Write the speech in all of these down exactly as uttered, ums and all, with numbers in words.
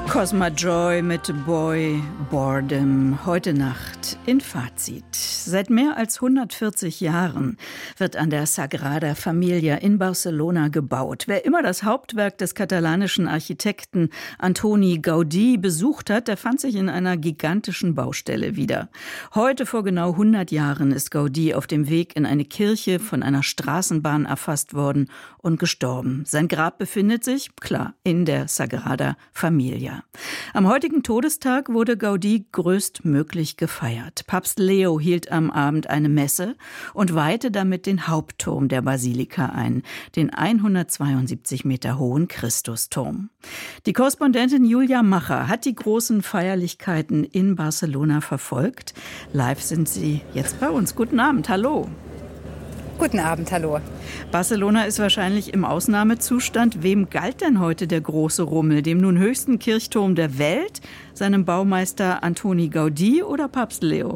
Cosma Joy mit Boy Boredom. Heute Nacht in Fazit. Seit mehr als hundertvierzig Jahren wird an der Sagrada Familia in Barcelona gebaut. Wer immer das Hauptwerk des katalanischen Architekten Antoni Gaudí besucht hat, der fand sich in einer gigantischen Baustelle wieder. Heute vor genau hundert Jahren ist Gaudí auf dem Weg in eine Kirche von einer Straßenbahn erfasst worden und gestorben. Sein Grab befindet sich, klar, in der Sagrada Familia. Am heutigen Todestag wurde Gaudí größtmöglich gefeiert. Papst Leo hielt am Abend eine Messe und weihte damit den Hauptturm der Basilika ein, den hundertzweiundsiebzig Meter hohen Christusturm. Die Korrespondentin Julia Macher hat die großen Feierlichkeiten in Barcelona verfolgt. Live sind sie jetzt bei uns. Guten Abend, hallo. Guten Abend, hallo. Barcelona ist wahrscheinlich im Ausnahmezustand. Wem galt denn heute der große Rummel? Dem nun höchsten Kirchturm der Welt, seinem Baumeister Antoni Gaudí oder Papst Leo?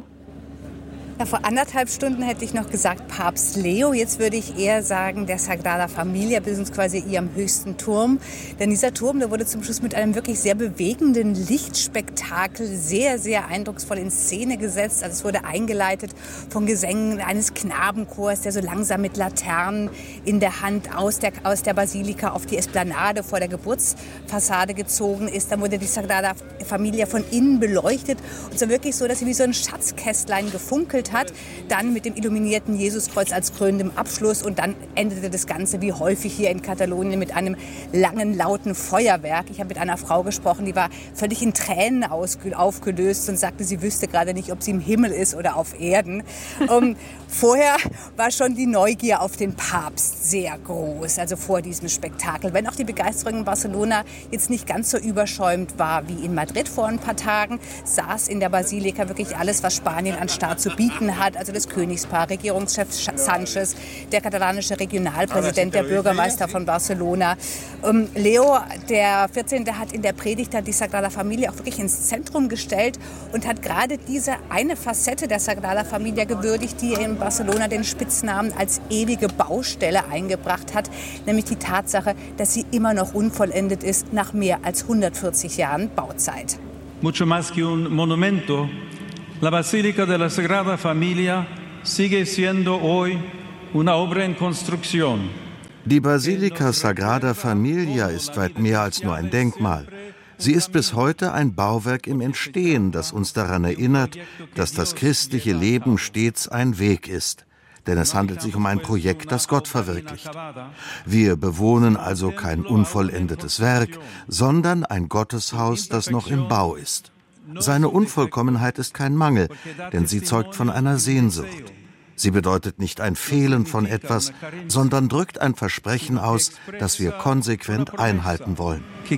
Ja, vor anderthalb Stunden hätte ich noch gesagt Papst Leo. Jetzt würde ich eher sagen der Sagrada Familia, beziehungsweise ihrem höchsten Turm. Denn dieser Turm, der wurde zum Schluss mit einem wirklich sehr bewegenden Lichtspektakel sehr, sehr eindrucksvoll in Szene gesetzt. Also es wurde eingeleitet von Gesängen eines Knabenchors, der so langsam mit Laternen in der Hand aus der, aus der Basilika auf die Esplanade vor der Geburtsfassade gezogen ist. Dann wurde die Sagrada Familia von innen beleuchtet. Und so wirklich so, dass sie wie so ein Schatzkästlein gefunkelt hat, dann mit dem illuminierten Jesuskreuz als krönendem Abschluss und dann endete das Ganze wie häufig hier in Katalonien mit einem langen, lauten Feuerwerk. Ich habe mit einer Frau gesprochen, die war völlig in Tränen aufgelöst und sagte, sie wüsste gerade nicht, ob sie im Himmel ist oder auf Erden. um, vorher war schon die Neugier auf den Papst sehr groß, also vor diesem Spektakel. Wenn auch die Begeisterung in Barcelona jetzt nicht ganz so überschäumt war wie in Madrid vor ein paar Tagen, saß in der Basilika wirklich alles, was Spanien an Staat zu bieten hat, also das Königspaar, Regierungschef Sanchez, der katalanische Regionalpräsident, der Bürgermeister von Barcelona. Ähm, Leo, der vierzehnte, hat in der Predigt die Sagrada Familia auch wirklich ins Zentrum gestellt und hat gerade diese eine Facette der Sagrada Familia gewürdigt, die in Barcelona den Spitznamen als ewige Baustelle eingebracht hat, nämlich die Tatsache, dass sie immer noch unvollendet ist nach mehr als hundertvierzig Jahren Bauzeit. Mucho más que un monumento. La Basílica de la Sagrada Familia sigue siendo hoy una obra en construcción. Die Basilika Sagrada Familia ist weit mehr als nur ein Denkmal. Sie ist bis heute ein Bauwerk im Entstehen, das uns daran erinnert, dass das christliche Leben stets ein Weg ist. Denn es handelt sich um ein Projekt, das Gott verwirklicht. Wir bewohnen also kein unvollendetes Werk, sondern ein Gotteshaus, das noch im Bau ist. Seine Unvollkommenheit ist kein Mangel, denn sie zeugt von einer Sehnsucht. Sie bedeutet nicht ein Fehlen von etwas, sondern drückt ein Versprechen aus, das wir konsequent einhalten wollen.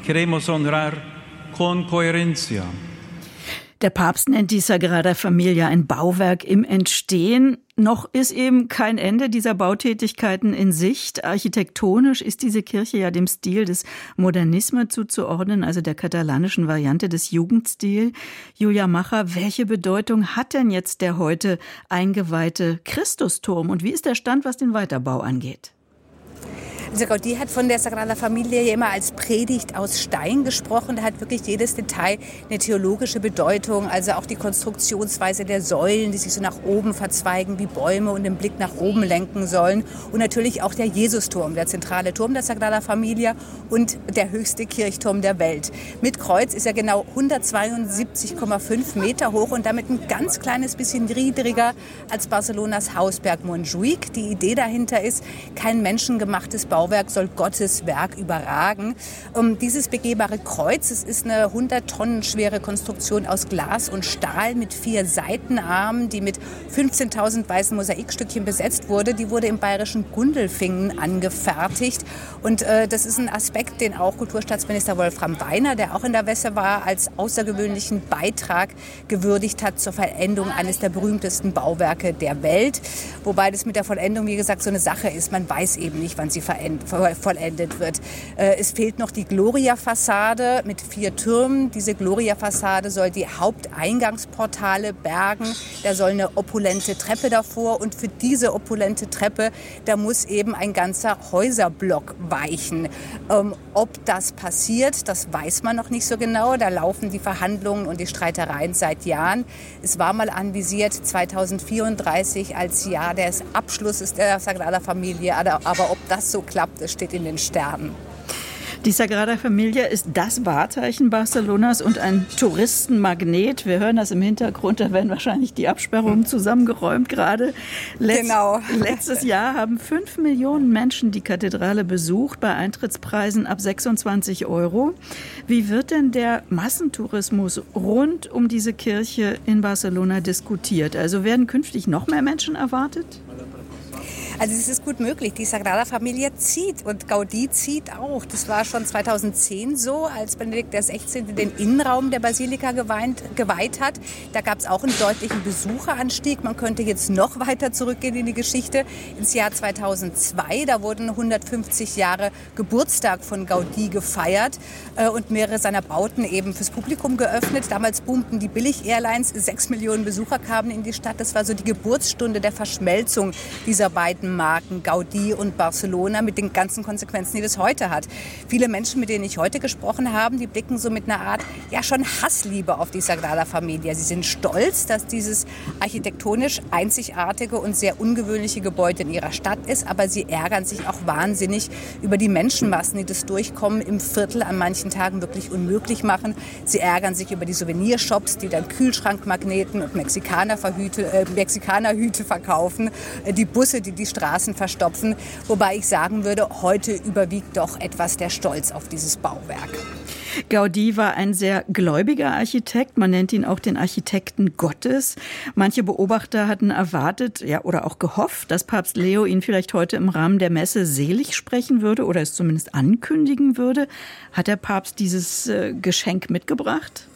Der Papst nennt die Sagrada Familia ein Bauwerk im Entstehen. Noch ist eben kein Ende dieser Bautätigkeiten in Sicht. Architektonisch ist diese Kirche ja dem Stil des Modernisme zuzuordnen, also der katalanischen Variante des Jugendstil. Julia Macher, welche Bedeutung hat denn jetzt der heute eingeweihte Christusturm und wie ist der Stand, was den Weiterbau angeht? Also Gaudí hat von der Sagrada Familia ja immer als Predigt aus Stein gesprochen. Da hat wirklich jedes Detail eine theologische Bedeutung. Also auch die Konstruktionsweise der Säulen, die sich so nach oben verzweigen wie Bäume und den Blick nach oben lenken sollen. Und natürlich auch der Jesusturm, der zentrale Turm der Sagrada Familia und der höchste Kirchturm der Welt. Mit Kreuz ist er genau hundertzweiundsiebzig Komma fünf Meter hoch und damit ein ganz kleines bisschen niedriger als Barcelonas Hausberg Montjuïc. Die Idee dahinter ist, kein menschengemachtes Bauwerk soll Gottes Werk überragen. Um dieses begehbare Kreuz, es ist eine hundert Tonnen schwere Konstruktion aus Glas und Stahl mit vier Seitenarmen, die mit fünfzehntausend weißen Mosaikstückchen besetzt wurde. Die wurde im bayerischen Gundelfingen angefertigt. Und äh, das ist ein Aspekt, den auch Kulturstaatsminister Wolfram Weiner, der auch in der Messe war, als außergewöhnlichen Beitrag gewürdigt hat zur Vollendung eines der berühmtesten Bauwerke der Welt. Wobei das mit der Vollendung, wie gesagt, so eine Sache ist. Man weiß eben nicht, wann sie verendet vollendet wird. Es fehlt noch die Gloria-Fassade mit vier Türmen. Diese Gloria-Fassade soll die Haupteingangsportale bergen. Da soll eine opulente Treppe davor und für diese opulente Treppe, da muss eben ein ganzer Häuserblock weichen. Ähm, ob das passiert, das weiß man noch nicht so genau. Da laufen die Verhandlungen und die Streitereien seit Jahren. Es war mal anvisiert zweitausendvierunddreißig als Jahr des Abschlusses der Sagrada Familia. Aber ob das so klappt, das steht in den Sternen. Die Sagrada Familia ist das Wahrzeichen Barcelonas und ein Touristenmagnet. Wir hören das im Hintergrund, da werden wahrscheinlich die Absperrungen zusammengeräumt gerade. Letz- genau. Letztes Jahr haben fünf Millionen Menschen die Kathedrale besucht, bei Eintrittspreisen ab sechsundzwanzig Euro. Wie wird denn der Massentourismus rund um diese Kirche in Barcelona diskutiert? Also werden künftig noch mehr Menschen erwartet? Also es ist gut möglich. Die Sagrada Familia zieht und Gaudí zieht auch. Das war schon zweitausendzehn so, als Benedikt der Sechzehnte den Innenraum der Basilika geweiht, geweiht hat. Da gab es auch einen deutlichen Besucheranstieg. Man könnte jetzt noch weiter zurückgehen in die Geschichte, ins Jahr zweitausendzwei. Da wurden hundertfünfzig Jahre Geburtstag von Gaudí gefeiert äh, und mehrere seiner Bauten eben fürs Publikum geöffnet. Damals boomten die Billig-Airlines. Sechs Millionen Besucher kamen in die Stadt. Das war so die Geburtsstunde der Verschmelzung dieser beiden Marken Gaudí und Barcelona mit den ganzen Konsequenzen, die das heute hat. Viele Menschen, mit denen ich heute gesprochen habe, die blicken so mit einer Art, ja schon Hassliebe auf die Sagrada Familia. Sie sind stolz, dass dieses architektonisch einzigartige und sehr ungewöhnliche Gebäude in ihrer Stadt ist, aber sie ärgern sich auch wahnsinnig über die Menschenmassen, die das Durchkommen im Viertel an manchen Tagen wirklich unmöglich machen. Sie ärgern sich über die Souvenirshops, die dann Kühlschrankmagneten und Mexikanerhüte äh, Mexikanerhüte verkaufen, äh, die Busse, die die Straßen verstopfen, wobei ich sagen würde, heute überwiegt doch etwas der Stolz auf dieses Bauwerk. Gaudí war ein sehr gläubiger Architekt. Man nennt ihn auch den Architekten Gottes. Manche Beobachter hatten erwartet, ja, oder auch gehofft, dass Papst Leo ihn vielleicht heute im Rahmen der Messe selig sprechen würde oder es zumindest ankündigen würde. Hat der Papst dieses äh, Geschenk mitgebracht?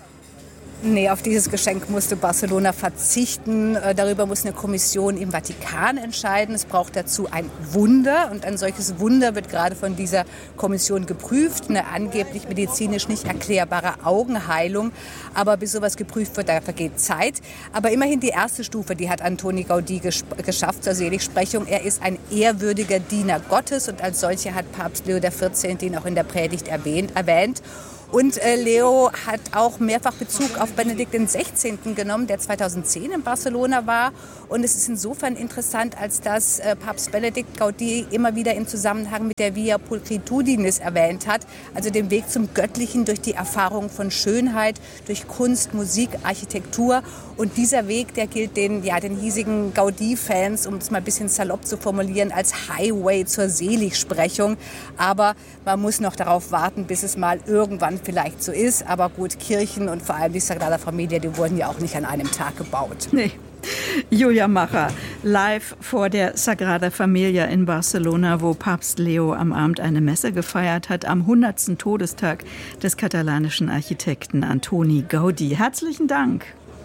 Nee, auf dieses Geschenk musste Barcelona verzichten. Darüber muss eine Kommission im Vatikan entscheiden. Es braucht dazu ein Wunder. Und ein solches Wunder wird gerade von dieser Kommission geprüft. Eine angeblich medizinisch nicht erklärbare Augenheilung. Aber bis sowas geprüft wird, da vergeht Zeit. Aber immerhin die erste Stufe, die hat Antoni Gaudí gesch- geschafft zur Seligsprechung. Er ist ein ehrwürdiger Diener Gottes. Und als solcher hat Papst Leo der Vierzehnte ihn auch in der Predigt erwähnt. erwähnt. Und äh, Leo hat auch mehrfach Bezug auf Benedikt den Sechzehnten genommen, der zweitausendzehn in Barcelona war. Und es ist insofern interessant, als dass äh, Papst Benedikt Gaudí immer wieder im Zusammenhang mit der Via Pulchritudinis erwähnt hat, also den Weg zum Göttlichen durch die Erfahrung von Schönheit, durch Kunst, Musik, Architektur. Und dieser Weg, der gilt den, ja, den hiesigen Gaudí-Fans, um es mal ein bisschen salopp zu formulieren, als Highway zur Seligsprechung. Aber man muss noch darauf warten, bis es mal irgendwann vielleicht so ist. Aber gut, Kirchen und vor allem die Sagrada Familia, die wurden ja auch nicht an einem Tag gebaut. Nee. Julia Macher, live vor der Sagrada Familia in Barcelona, wo Papst Leo am Abend eine Messe gefeiert hat, am hundertsten Todestag des katalanischen Architekten Antoni Gaudí. Herzlichen Dank.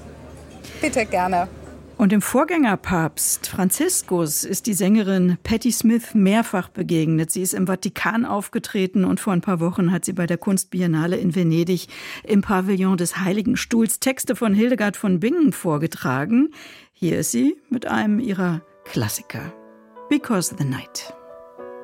Bitte, gerne. Und dem Vorgängerpapst Franziskus ist die Sängerin Patti Smith mehrfach begegnet. Sie ist im Vatikan aufgetreten und vor ein paar Wochen hat sie bei der Kunstbiennale in Venedig im Pavillon des Heiligen Stuhls Texte von Hildegard von Bingen vorgetragen. Hier ist sie mit einem ihrer Klassiker. Because the Night.